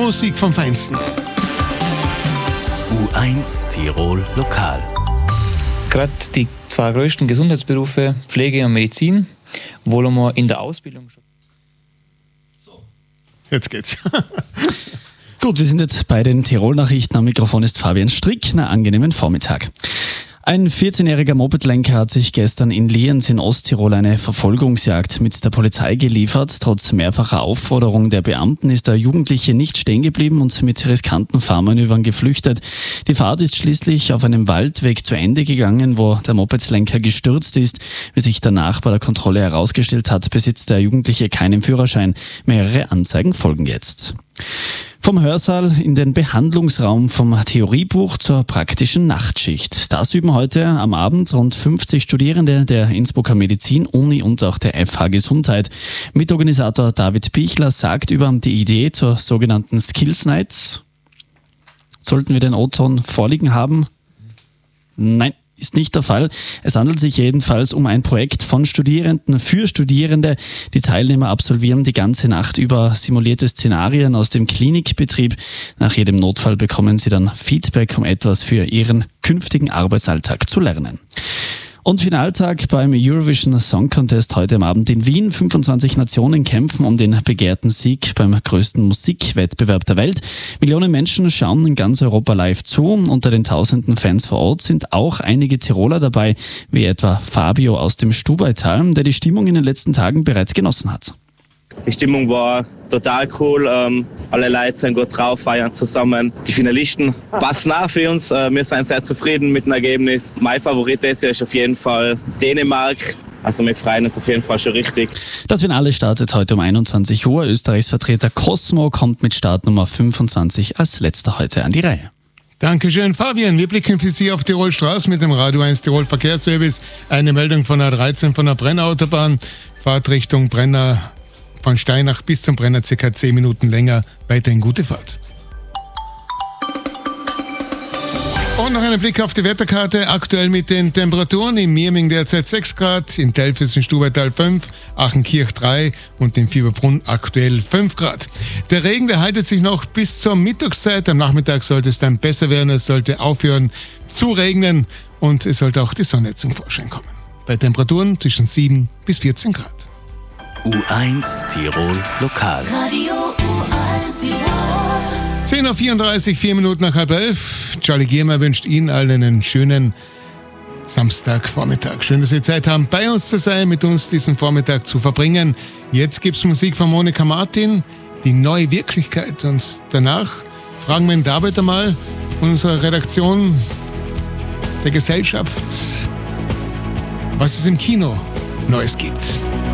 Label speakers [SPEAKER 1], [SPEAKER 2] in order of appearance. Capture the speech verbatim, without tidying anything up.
[SPEAKER 1] Musik vom Feinsten.
[SPEAKER 2] U eins Tirol Lokal.
[SPEAKER 3] Gerade die zwei größten Gesundheitsberufe, Pflege und Medizin, wollen wir in der Ausbildung schon.
[SPEAKER 1] So, jetzt geht's.
[SPEAKER 4] Gut, wir sind jetzt bei den Tirol-Nachrichten. Am Mikrofon ist Fabian Strick. Einen angenehmen Vormittag. Ein vierzehnjähriger Mopedlenker hat sich gestern in Lienz in Osttirol eine Verfolgungsjagd mit der Polizei geliefert. Trotz mehrfacher Aufforderung der Beamten ist der Jugendliche nicht stehen geblieben und mit riskanten Fahrmanövern geflüchtet. Die Fahrt ist schließlich auf einem Waldweg zu Ende gegangen, wo der Mopedlenker gestürzt ist. Wie sich danach bei der Kontrolle herausgestellt hat, besitzt der Jugendliche keinen Führerschein. Mehrere Anzeigen folgen jetzt. Vom Hörsaal in den Behandlungsraum, vom Theoriebuch zur praktischen Nachtschicht. Das üben heute am Abend rund fünfzig Studierende der Innsbrucker Medizin-Uni und auch der F H Gesundheit. Mitorganisator David Bichler sagt über die Idee zur sogenannten Skills Nights. Sollten wir den O-Ton vorliegen haben? Nein. Ist nicht der Fall. Es handelt sich jedenfalls um ein Projekt von Studierenden für Studierende. Die Teilnehmer absolvieren die ganze Nacht über simulierte Szenarien aus dem Klinikbetrieb. Nach jedem Notfall bekommen sie dann Feedback, um etwas für ihren künftigen Arbeitsalltag zu lernen. Und Finaltag beim Eurovision Song Contest heute am Abend in Wien. fünfundzwanzig Nationen kämpfen um den begehrten Sieg beim größten Musikwettbewerb der Welt. Millionen Menschen schauen in ganz Europa live zu. Unter den tausenden Fans vor Ort sind auch einige Tiroler dabei, wie etwa Fabio aus dem Stubaital, der die Stimmung in den letzten Tagen bereits genossen hat.
[SPEAKER 5] Die Stimmung war total cool. Ähm, alle Leute sind gut drauf, feiern zusammen. Die Finalisten passen auch für uns. Äh, wir sind sehr zufrieden mit dem Ergebnis. Mein Favorit ist ja auf jeden Fall Dänemark. Also wir freuen uns auf jeden Fall schon richtig.
[SPEAKER 4] Das Finale startet heute um einundzwanzig Uhr. Österreichs Vertreter Cosmo kommt mit Startnummer fünfundzwanzig als letzter heute an die Reihe.
[SPEAKER 1] Dankeschön, Fabian. Wir blicken für Sie auf Tirol Straße mit dem Radio eins Tirol Verkehrsservice. Eine Meldung von A dreizehn von der Brenner-Autobahn. Fahrtrichtung Brenner von Steinach bis zum Brenner circa zehn Minuten länger. Weiterhin gute Fahrt. Und noch einen Blick auf die Wetterkarte. Aktuell mit den Temperaturen. In Mirming derzeit sechs Grad, in Telfes und Stubaital fünf, Achenkirch drei und in Fieberbrunn aktuell fünf Grad. Der Regen, der haltet sich noch bis zur Mittagszeit. Am Nachmittag sollte es dann besser werden. Es sollte aufhören zu regnen und es sollte auch die Sonne zum Vorschein kommen. Bei Temperaturen zwischen sieben bis vierzehn Grad.
[SPEAKER 2] U eins Tirol Lokal.
[SPEAKER 6] Radio U eins Tirol.
[SPEAKER 1] zehn Uhr vierunddreißig, vier Minuten nach halb elf. Charlie Giermer wünscht Ihnen allen einen schönen Samstagvormittag. Schön, dass Sie Zeit haben, bei uns zu sein, mit uns diesen Vormittag zu verbringen. Jetzt gibt es Musik von Monika Martin, die neue Wirklichkeit. Und danach fragen wir ihn David einmal von unserer Redaktion der Gesellschaft, was es im Kino Neues gibt.